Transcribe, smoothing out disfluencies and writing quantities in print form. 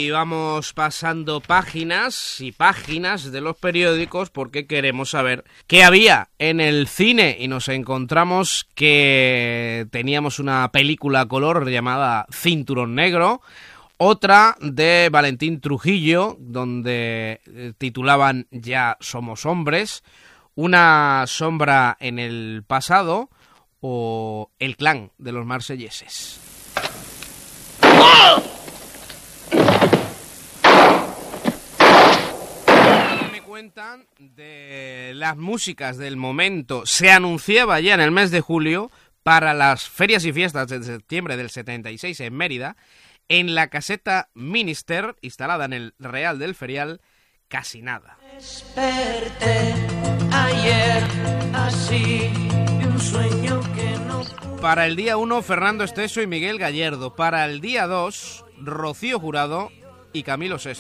Y vamos pasando páginas y páginas de los periódicos porque queremos saber qué había en el cine y nos encontramos que teníamos una película a color llamada Cinturón Negro, otra de Valentín Trujillo donde titulaban Ya somos hombres, Una sombra en el pasado o El clan de los marselleses. Cuentan de las músicas del momento. Se anunciaba ya en el mes de julio para las ferias y fiestas de septiembre del 76 en Mérida, en la caseta Minister, instalada en el Real del Ferial, Casi Nada. Desperté ayer así, un sueño que no... Para el día 1, Fernando Esteso y Miguel Gallardo. Para el día 2, Rocío Jurado y Camilo VI.